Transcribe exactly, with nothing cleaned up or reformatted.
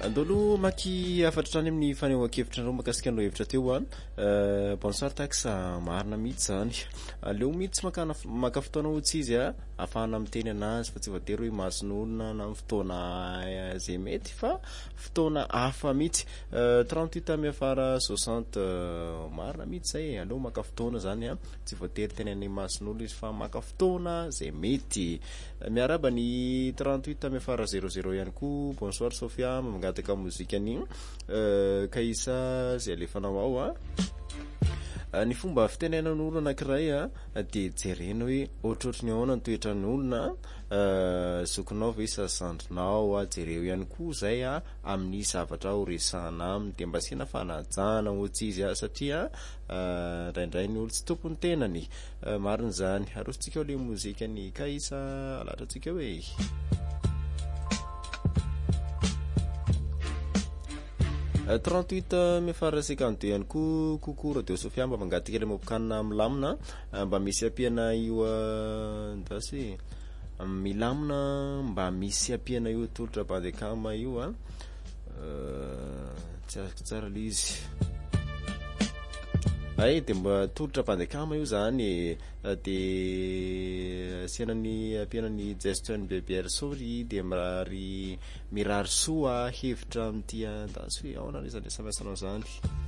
Andolo maky afatrany amin'ny fanehoan-kevitra andreo makasika andreo hevitra teo a bonsoir taxa marina mihitsy zany aleo mihitsy makana maka fotoana ohatsy izy a afahana miteny anazy fa tsy voatery hoe mason'olona na amin'ny fotoana zay mety fa fotoana hafa mihitsy trente-huit miafara soixante marina mihitsy zay aleo maka fotoana zany a tsy voatery tenen'ny mason'olona izy fa maka fotoana zay mety miaraba ny trente-huit miafara zéro zéro ihany koa bonsoir Sofia mangataka mozika an'igny ka isa zay alefanao ao a ny fomba fitenenan'olona anankiray a de jerena hoe ohatrohatry ny ahoana ny toetran'olona sokonao ve sasandrinao a jereo ihany koa zay a amin'ny zavatra ho resahana aminy de mba sina fanajana ohatsy izy a satria indraindray ny olo tsy tompony tenany marina zany arosintsika ho le mozika ny ka isa alatratsika hoe trente-huit miafara cinquante-deux ihany koa coucou radio Sofia mba mangataka le mampikanina milamina mba misy ampiana io ndasy milamina mba misy ampiana io tolotra bandekama io a tsy azoko tsara le izy ay de mba tolotra bandekama io zany de asianany ampianany gestion bébé sorry de mirary mirary soa hevitra amty ndasy hoe ao na resadresamaisanao zany